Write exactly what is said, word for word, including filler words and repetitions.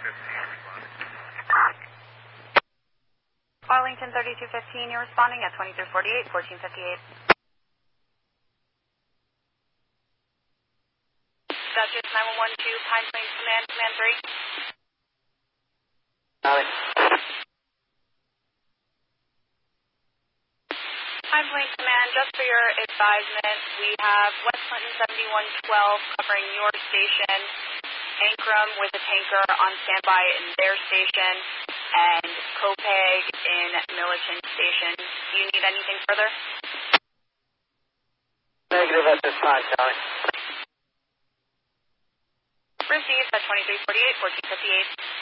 fifteen, responding. Arlington thirty-two fifteen, you're responding at twenty-three forty-eight, fourteen fifty-eight. Dutchess nine one one two, Pine Plains Command, Command three. Alright. Pine Plains Command, just for your advisement, we have West Clinton seventy-one twelve covering your station, Ankrum with a tanker on standby in their station, and Copeg in Militant Station. Do you need anything further? Negative at this time, Charlie. Received at twenty-three forty-eight, fourteen fifty-eight.